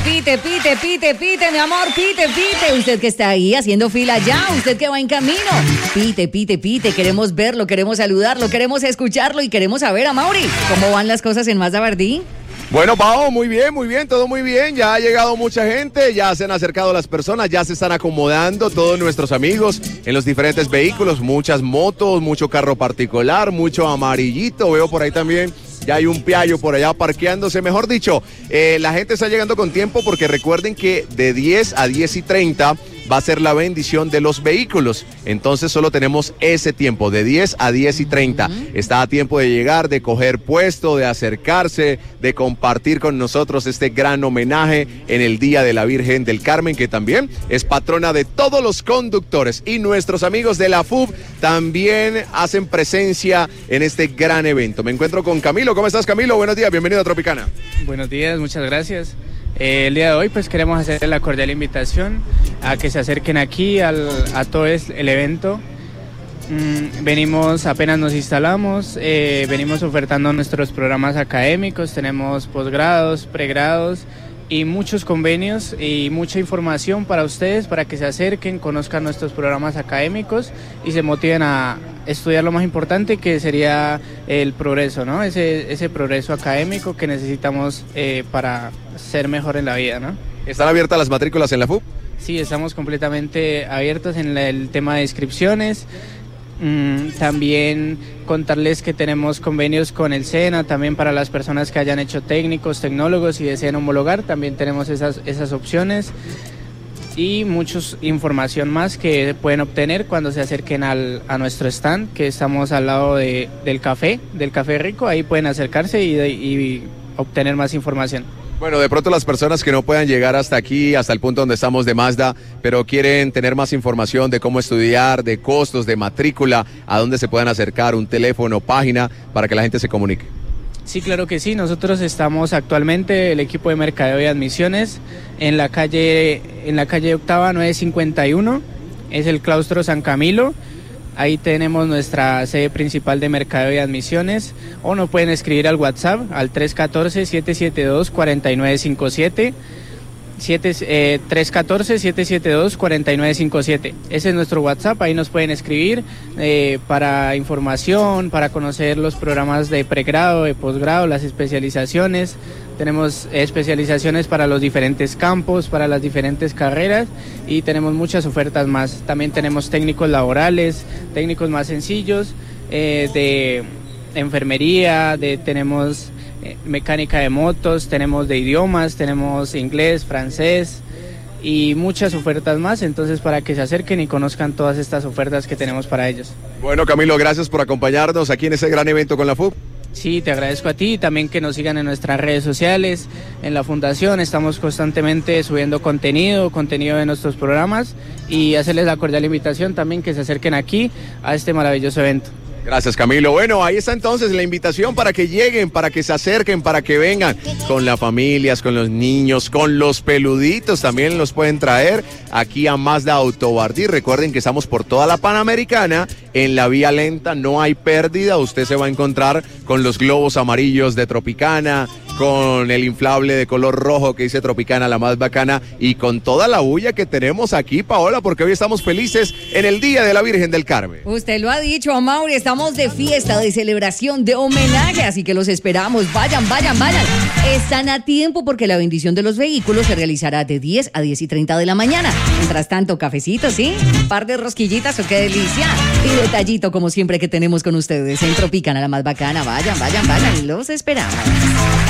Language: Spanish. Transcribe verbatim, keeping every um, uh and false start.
pite, pite, pite, pite, mi amor, pite, pite. Usted que está ahí haciendo fila ya, usted que va en camino. Pite, pite, pite, queremos verlo, queremos saludarlo, queremos escucharlo y queremos saber, a Mauri, ¿cómo van las cosas en Mazda Bardí? Bueno, Pao, muy bien, muy bien, todo muy bien. Ya ha llegado mucha gente, ya se han acercado las personas, ya se están acomodando todos nuestros amigos en los diferentes vehículos, muchas motos, mucho carro particular, mucho amarillito, veo por ahí también. Ya hay un Piaggio por allá parqueándose. Mejor dicho, eh, la gente está llegando con tiempo porque recuerden que de diez a diez y treinta va a ser la bendición de los vehículos. Entonces solo tenemos ese tiempo, de diez a diez y treinta. Uh-huh. Está a tiempo de llegar, de coger puesto, de acercarse, de compartir con nosotros este gran homenaje en el Día de la Virgen del Carmen, que también es patrona de todos los conductores. Y nuestros amigos de la F U B también hacen presencia en este gran evento. Me encuentro con Camilo. ¿Cómo estás, Camilo? Buenos días, bienvenido a Tropicana. Buenos días, muchas gracias. Eh, el día de hoy pues queremos hacer la cordial invitación a que se acerquen aquí al, a todo el evento. Mm, venimos, apenas nos instalamos, eh, venimos ofertando nuestros programas académicos, tenemos posgrados, pregrados y muchos convenios y mucha información para ustedes, para que se acerquen, conozcan nuestros programas académicos y se motiven a estudiar lo más importante, que sería el progreso, ¿no? Ese, ese progreso académico que necesitamos eh, para ser mejor en la vida, ¿no? ¿Están abiertas las matrículas en la F U B? Sí, estamos completamente abiertos en la, el tema de inscripciones. Mm, también contarles que tenemos convenios con el SENA, también para las personas que hayan hecho técnicos, tecnólogos y deseen homologar, también tenemos esas, esas opciones y mucha información más que pueden obtener cuando se acerquen al, a nuestro stand, que estamos al lado de, del café, del Café Rico. Ahí pueden acercarse y, y obtener más información. Bueno, de pronto las personas que no puedan llegar hasta aquí, hasta el punto donde estamos de Mazda, pero quieren tener más información de cómo estudiar, de costos, de matrícula, a dónde se puedan acercar, un teléfono, página, para que la gente se comunique. Sí, claro que sí. Nosotros estamos actualmente, el equipo de mercadeo y admisiones, en la calle, en la calle Octava nueve cincuenta y uno, es el claustro San Camilo. Ahí tenemos nuestra sede principal de mercadeo y admisiones, o nos pueden escribir al WhatsApp al tres uno cuatro, siete siete dos, cuatro nueve cinco siete, eh, tres uno cuatro, siete siete dos, cuatro nueve cinco siete. Ese es nuestro WhatsApp, ahí nos pueden escribir eh, para información, para conocer los programas de pregrado, de posgrado, las especializaciones. Tenemos especializaciones para los diferentes campos, para las diferentes carreras y tenemos muchas ofertas más. También tenemos técnicos laborales, técnicos más sencillos, eh, de enfermería, de, tenemos eh, mecánica de motos, tenemos de idiomas, tenemos inglés, francés y muchas ofertas más. Entonces, para que se acerquen y conozcan todas estas ofertas que tenemos para ellos. Bueno, Camilo, gracias por acompañarnos aquí en ese gran evento con la F U B. Sí, te agradezco a ti, también que nos sigan en nuestras redes sociales, en la fundación, estamos constantemente subiendo contenido, contenido de nuestros programas y hacerles la cordial invitación también que se acerquen aquí a este maravilloso evento. Gracias, Camilo. Bueno, ahí está entonces la invitación para que lleguen, para que se acerquen, para que vengan con las familias, con los niños, con los peluditos, también los pueden traer aquí a Mazda Auto Bardí. Recuerden que estamos por toda la Panamericana, en la vía lenta, no hay pérdida, usted se va a encontrar con los globos amarillos de Tropicana, con el inflable de color rojo que dice Tropicana, la más bacana, y con toda la bulla que tenemos aquí, Paola, porque hoy estamos felices en el Día de la Virgen del Carmen. Usted lo ha dicho, Amaury, estamos de fiesta, de celebración, de homenaje, así que los esperamos. Vayan, vayan, vayan. Están a tiempo porque la bendición de los vehículos se realizará de diez a diez y treinta de la mañana. Mientras tanto, cafecito, ¿sí? Un par de rosquillitas, ¿o qué delicia? Y detallito, como siempre, que tenemos con ustedes en Tropicana, la más bacana. Vayan, vayan, vayan, los esperamos.